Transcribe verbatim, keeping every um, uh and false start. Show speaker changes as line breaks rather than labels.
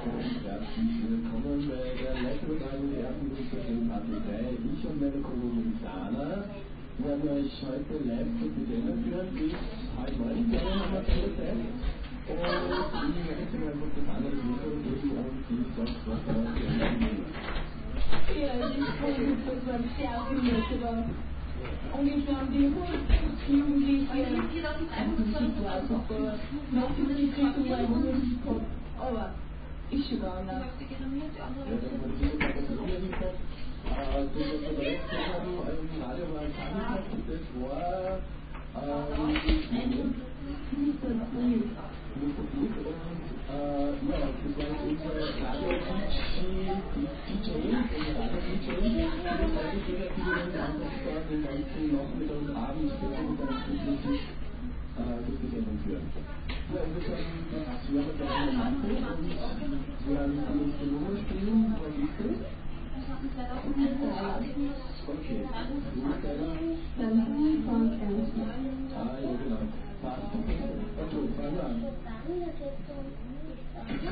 Herzlich willkommen bei der Live-Übertragung der ersten Demonstration Party drei. Ich und meine Kollegin Sana werden euch heute live zu Beginn führen. Bis halb neun, glaube ich, haben wir keine Zeit. Und ich werde jetzt mal kurz das andere Mikro geben und die sagt, was da ist.
Ja, ich komme mit so einem sehr viel ungefähr um die Jugendliche, die war super, noch die Richtung, aber ich schon gar nicht.
Ja, das war die Situation, äh, so dass wir da jetzt haben, im Radio war ein Kandidat, das war, ähm,
Mister Bui.
Mister Bui und, äh, ja, das war unser Radio-D J, unser Radio-D J, der zeigt sich wieder, die wir dann den ganzen Nachmittag und Abend für uns dann schließlich durch die Sendung führen. Ja, ich würde sagen, das wäre der eine Mann und wir werden die nächste Nummer spielen. Was ist das? Okay.
Dann von Ernst.
Ah, ja, genau. Passt. Okay, fangen wir an.